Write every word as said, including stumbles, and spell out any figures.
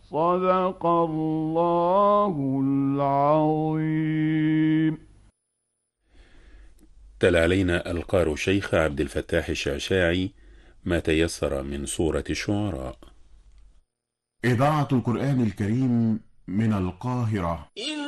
صدق الله العظيم. تلا علينا القار شيخ عبد الفتاح الشعشاعي ما تيسر من سورة الشعراء. إذاعة القرآن الكريم من القاهرة.